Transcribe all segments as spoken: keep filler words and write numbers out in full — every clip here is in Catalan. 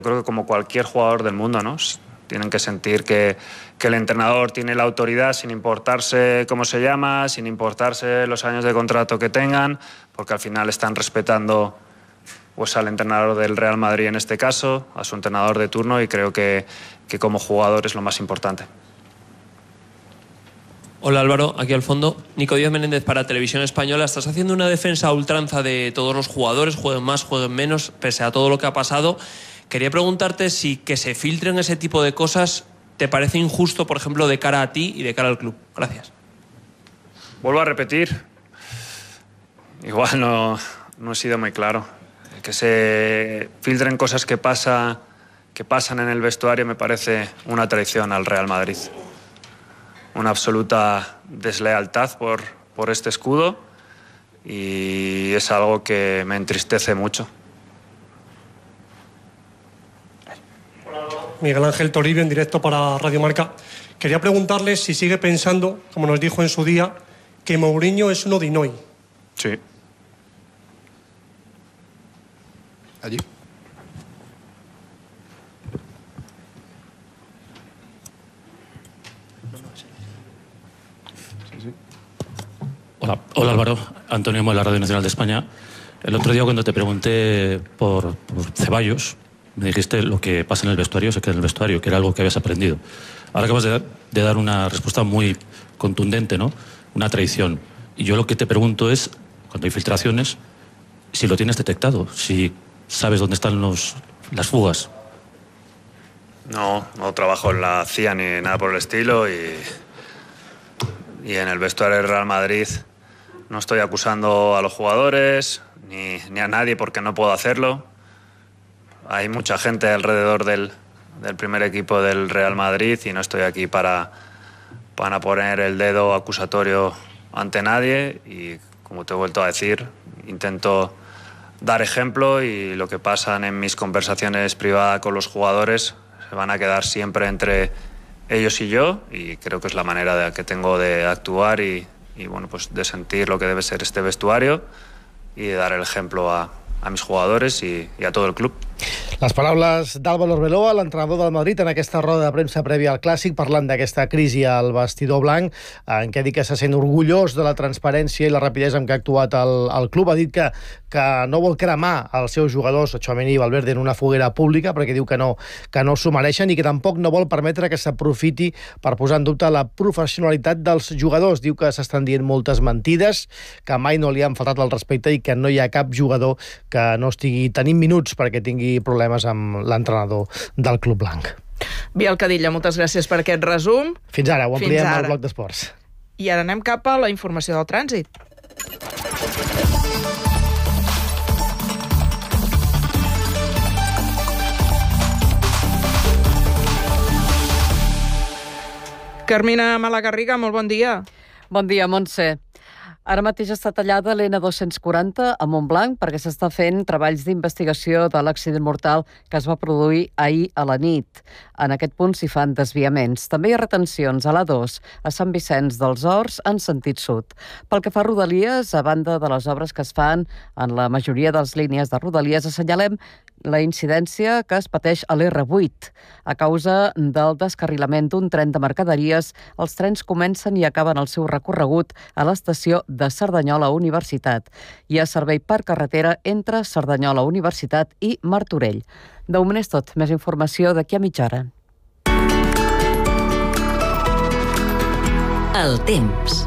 Creo que como cualquier jugador del mundo, ¿no? Tienen que sentir que, que el entrenador tiene la autoridad sin importarse cómo se llama, sin importarse los años de contrato que tengan, porque al final están respetando pues, al entrenador del Real Madrid en este caso, a su entrenador de turno, y creo que, que como jugador es lo más importante. Hola Álvaro, aquí al fondo. Nico Díaz Menéndez para Televisión Española. Estás haciendo una defensa a ultranza de todos los jugadores, jueguen más, jueguen menos, pese a todo lo que ha pasado. Quería preguntarte si que se filtren ese tipo de cosas te parece injusto, por ejemplo, de cara a ti y de cara al club. Gracias. Vuelvo a repetir. Igual no, no he sido muy claro. Que se filtren cosas que, pasa, que pasan en el vestuario me parece una traición al Real Madrid. Una absoluta deslealtad por, por este escudo y es algo que me entristece mucho. Miguel Ángel Toribio, en directo para Radio Marca. Quería preguntarle si sigue pensando, como nos dijo en su día, que Mourinho es uno de Inoi. Sí. Allí. Hola, hola Álvaro, Antonio Mo de la Radio Nacional de España. El otro día cuando te pregunté por, por Ceballos, me dijiste lo que pasa en el vestuario se queda en el vestuario, que era algo que habías aprendido. Ahora acabas de, de dar una respuesta muy contundente, ¿no? Una traición. Y yo lo que te pregunto es, cuando hay filtraciones, si lo tienes detectado, si sabes dónde están los, las fugas. No, no trabajo en la C I A ni nada por el estilo y, y en el vestuario del Real Madrid no estoy acusando a los jugadores ni, ni a nadie porque no puedo hacerlo. Hay mucha gente alrededor del, del primer equipo del Real Madrid y no estoy aquí para, para poner el dedo acusatorio ante nadie y, como te he vuelto a decir, intento dar ejemplo y lo que pasa en mis conversaciones privadas con los jugadores se van a quedar siempre entre ellos y yo y creo que es la manera de, que tengo de actuar y, y bueno, pues de sentir lo que debe ser este vestuario y de dar el ejemplo a, a mis jugadores i, i a tot el club. Les paraules d'Álvaro Arbeloa, l'entrenador del Madrid, en aquesta roda de premsa prèvia al Clàssic, parlant d'aquesta crisi al vestidor blanc, en què ha dit que se sent orgullós de la transparència i la rapidesa amb què ha actuat el, el club. Ha dit que, que no vol cremar els seus jugadors, Tchouaméni i Valverde, en una foguera pública, perquè diu que no, que no s'ho mereixen i que tampoc no vol permetre que s'aprofiti per posar en dubte la professionalitat dels jugadors. Diu que s'estan dient moltes mentides, que mai no li han faltat el respecte i que no hi ha cap jugador que no estigui tenint minuts perquè tingui problemes amb l'entrenador del Club Blanc. Biel Cadilla, moltes gràcies per aquest resum. Fins ara, ho ampliem al bloc d'esports. I ara anem cap a la informació del trànsit. Carmina Malagarriga, molt bon dia. Bon dia, Montse. Ara mateix està tallada l'N dos-cents quaranta a Montblanc perquè s'està fent treballs d'investigació de l'accident mortal que es va produir ahir a la nit. En aquest punt s'hi fan desviaments. També hi ha retencions a l'A dos a Sant Vicenç dels Horts en sentit sud. Pel que fa a Rodalies, a banda de les obres que es fan en la majoria de les línies de Rodalies, assenyalem la incidència que es pateix a l'R vuit. A causa del descarrilament d'un tren de mercaderies, els trens comencen i acaben el seu recorregut a l'estació de Cerdanyola Universitat. Hi ha servei per carretera entre Cerdanyola Universitat i Martorell. De moment és tot. Més informació d'aquí a mitja hora. El temps.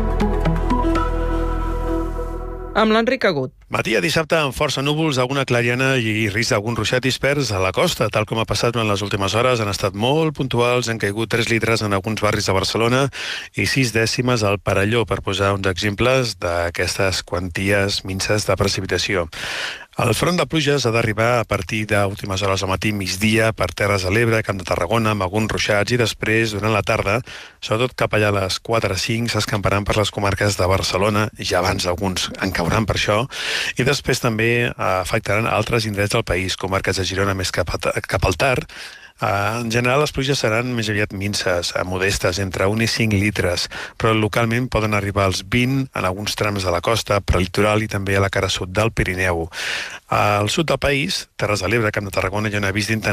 Amb l'Enric Agut. Matí a dissabte amb força núvols, alguna clariana i risc d'algun ruixat dispers a la costa. Tal com ha passat durant les últimes hores, han estat molt puntuals, han caigut tres litres en alguns barris de Barcelona i sis dècimes al Perelló, per posar uns exemples d'aquestes quanties minces de precipitació. El front de pluges ha d'arribar a partir d'últimes hores al matí, migdia, per Terres de l'Ebre, Camp de Tarragona, amb alguns ruixats, i després, durant la tarda, sobretot cap allà a les quatre a cinc, s'escamparan per les comarques de Barcelona, i ja abans alguns en cauran per això, i després també afectaran altres indrets del país, comarques de Girona més cap, a, cap al tard, En general, les pluges seran més aviat minces, modestes, entre un i cinc litres, però localment poden arribar als vint en alguns trams de la costa, prelitoral i també a la cara sud del Pirineu. Al sud del país, Terres de l'Ebre, Camp de Tarragona, hi ha un avís d'intensitat